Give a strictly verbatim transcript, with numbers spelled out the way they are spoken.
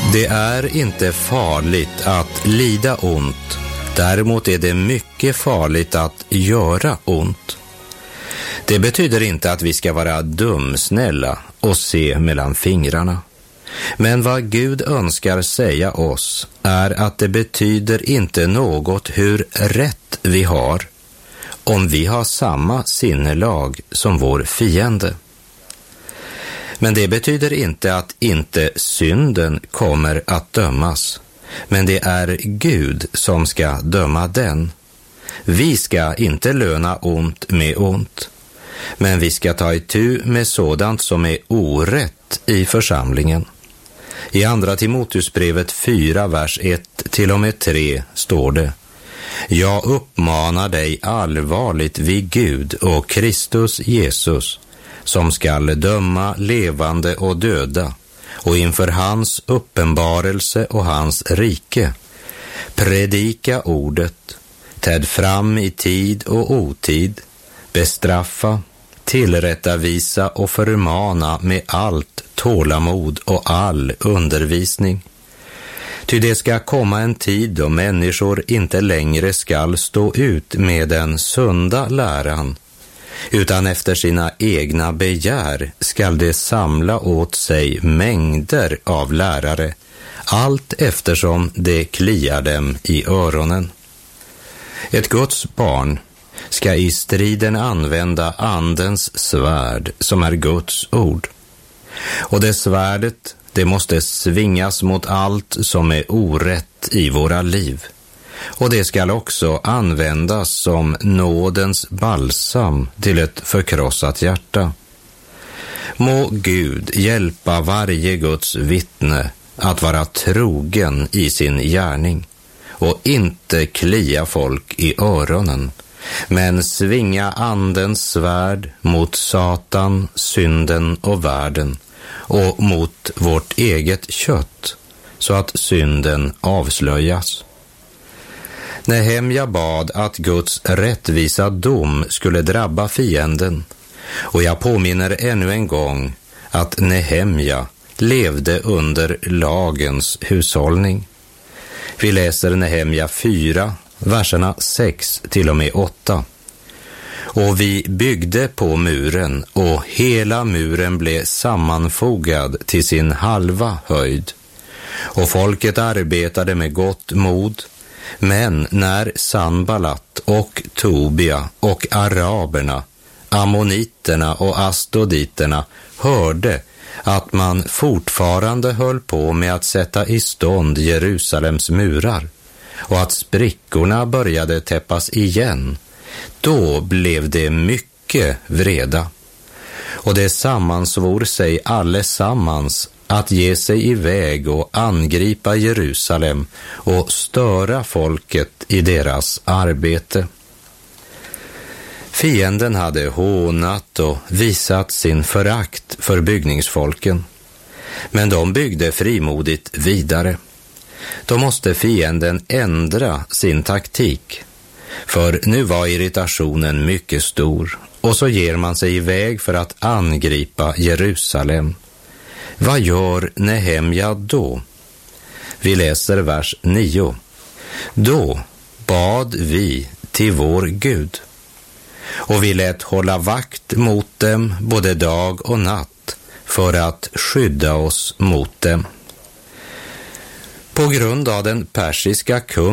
Det är inte farligt att lida ont, däremot är det mycket farligt att göra ont. Det betyder inte att vi ska vara dumsnälla och se mellan fingrarna. Men vad Gud önskar säga oss är att det betyder inte något hur rätt vi har, om vi har samma sinnelag som vår fiende. Men det betyder inte att inte synden kommer att dömas, men det är Gud som ska döma den. Vi ska inte löna ont med ont, men vi ska ta itu med sådant som är orätt i församlingen. I andra Timoteusbrevet fyra, vers ett till och med tre står det: Jag uppmanar dig allvarligt vid Gud och Kristus Jesus, som skall döma levande och döda, och inför hans uppenbarelse och hans rike. Predika ordet, träd fram i tid och otid, bestraffa, tillrättavisa och förmana med allt tålamod och all undervisning. Ty det ska komma en tid då människor inte längre skall stå ut med den sunda läran, utan efter sina egna begär skall de samla åt sig mängder av lärare, allt eftersom det kliar dem i öronen. Ett Guds barn ska i striden använda andens svärd, som är Guds ord. Och det svärdet, det måste svingas mot allt som är orätt i våra liv. Och det skall också användas som nådens balsam till ett förkrossat hjärta. Må Gud hjälpa varje Guds vittne att vara trogen i sin gärning och inte klia folk i öronen, men svinga andens svärd mot Satan, synden och världen och mot vårt eget kött, så att synden avslöjas. Nehemja bad att Guds rättvisa dom skulle drabba fienden, och jag påminner ännu en gång att Nehemja levde under lagens hushållning. Vi läser Nehemja fyra, verserna sex till och med åtta. Och vi byggde på muren, och hela muren blev sammanfogad till sin halva höjd. Och folket arbetade med gott mod, men när Sanballat och Tobia och araberna, ammoniterna och astoditerna hörde att man fortfarande höll på med att sätta i stånd Jerusalems murar och att sprickorna började täppas igen, då blev det mycket vreda. Och det sammansvor sig allesammans att ge sig iväg och angripa Jerusalem och störa folket i deras arbete. Fienden hade hånat och visat sin förakt för byggningsfolken, men de byggde frimodigt vidare. Då måste fienden ändra sin taktik, för nu var irritationen mycket stor, och så ger man sig iväg för att angripa Jerusalem. Vad gör Nehemja då? Vi läser vers nio. Då bad vi till vår Gud, och vi lät hålla vakt mot dem både dag och natt för att skydda oss mot dem. På grund av den persiska kungen